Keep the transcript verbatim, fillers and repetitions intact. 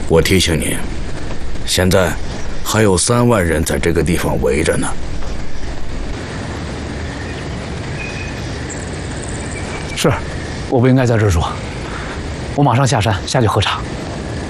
我提醒你，现在还有三万人在这个地方围着呢。 是，我不应该在这儿说。我马上下山下去核查。